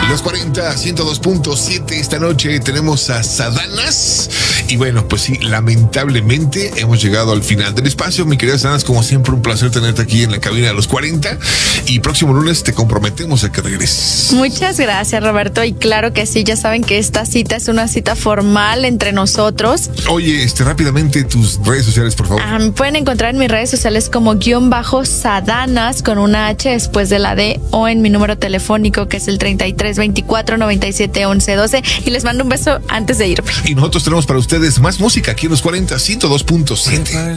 Los 40, 102.7. Esta noche tenemos a Sadanas. Y bueno, pues sí, lamentablemente hemos llegado al final del espacio. Mi querida Sadanas, como siempre, un placer tenerte aquí en la cabina de los 40. Y próximo lunes te comprometemos a que regreses. Muchas gracias, Roberto. Y claro que sí, ya saben que esta cita es una cita formal entre nosotros. Oye, rápidamente tus redes sociales, por favor. Me pueden encontrar en mis redes sociales como _Sadanas con una H después de la D, o en mi número telefónico, que es el 3324-971112. Y les mando un beso antes de irme. Y nosotros tenemos para ustedes más música aquí en los 40, 102.7.